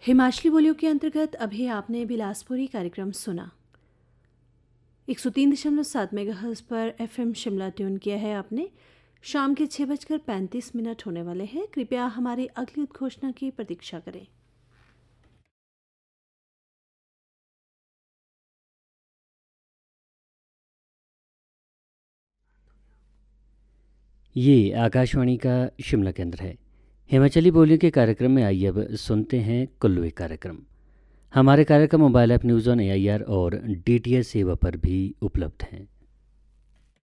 हिमाचली बोलियों के अंतर्गत अभी आपने बिलासपुरी कार्यक्रम सुना। 103.7 मेगाहर्ट्ज़ पर एफएम शिमला ट्यून किया है आपने। शाम के 6:35 होने वाले हैं। कृपया हमारी अगली उद्घोषणा की प्रतीक्षा करें। ये आकाशवाणी का शिमला केंद्र है। हिमाचली बोलियों के कार्यक्रम में आइए अब सुनते हैं कुल्लू कार्यक्रम। हमारे कार्यक्रम mobile app news on AIR और डीटीएच सेवा पर भी उपलब्ध हैं।